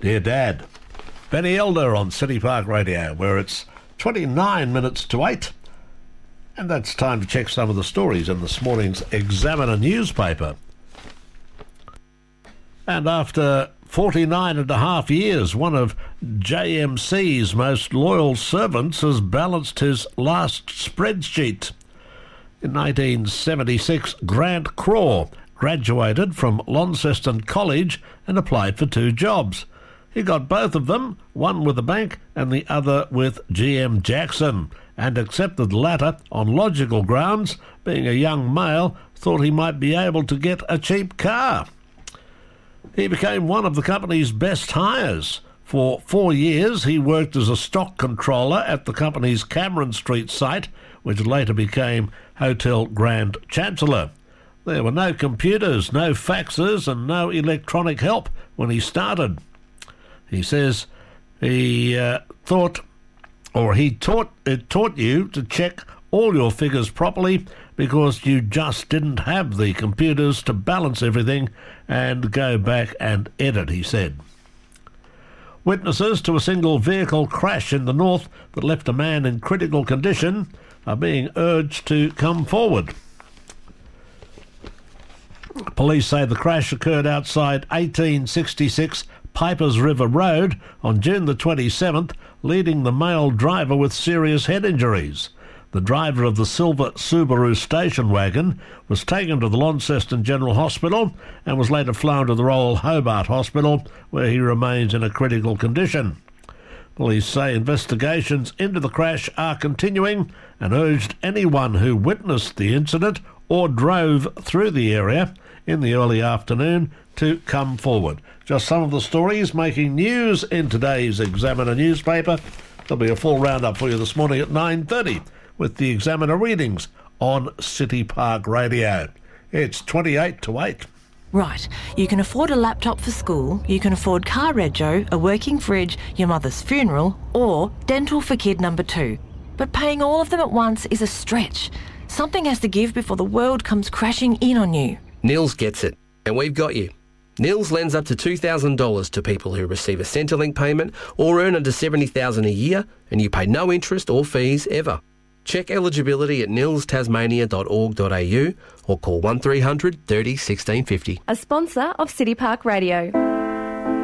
Dear Dad. Benny Elder on City Park Radio, where it's 29 minutes to 8. And that's time to check some of the stories in this morning's Examiner newspaper. And after 49 and a half years, one of JMC's most loyal servants has balanced his last spreadsheet. In 1976, Grant Craw graduated from Launceston College and applied for 2 jobs. He got both of them, one with a bank and the other with GM Jackson, and accepted the latter on logical grounds. Being a young male, thought he might be able to get a cheap car. He became one of the company's best hires. For 4 years, he worked as a stock controller at the company's Cameron Street site, which later became Hotel Grand Chancellor. There were no computers, no faxes, and no electronic help when he started. He says it taught you to check all your figures properly because you just didn't have the computers to balance everything and go back and edit, he said. Witnesses to a single vehicle crash in the north that left a man in critical condition are being urged to come forward. Police say the crash occurred outside 1866 Pipers River Road on June the 27th, leaving the male driver with serious head injuries. The driver of the silver Subaru station wagon was taken to the Launceston General Hospital and was later flown to the Royal Hobart Hospital, where he remains in a critical condition. Police say investigations into the crash are continuing and urged anyone who witnessed the incident or drove through the area in the early afternoon to come forward. Just some of the stories making news in today's Examiner newspaper. There'll be a full roundup for you this morning at 9:30 with the Examiner readings on City Park Radio. It's 28 to 8. Right, you can afford a laptop for school, you can afford car rego, a working fridge, your mother's funeral, or dental for kid number 2. But paying all of them at once is a stretch. Something has to give before the world comes crashing in on you. Nils gets it, and we've got you. Nils lends up to $2,000 to people who receive a Centrelink payment or earn under $70,000 a year, and you pay no interest or fees ever. Check eligibility at nilstasmania.org.au or call 1300 30 1650. A sponsor of City Park Radio.